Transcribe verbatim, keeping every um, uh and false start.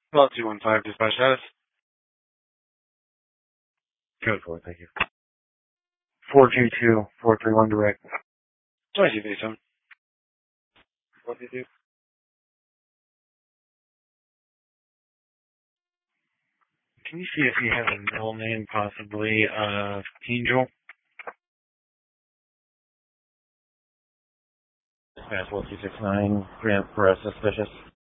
Well, two one five dispatch status. Code four, thank you. four two two, four three one direct. twenty-two fifty-seven. What do you do? Can you see if he has a middle name, possibly, uh, Angel? Pass one two six nine, Grant Perez, suspicious.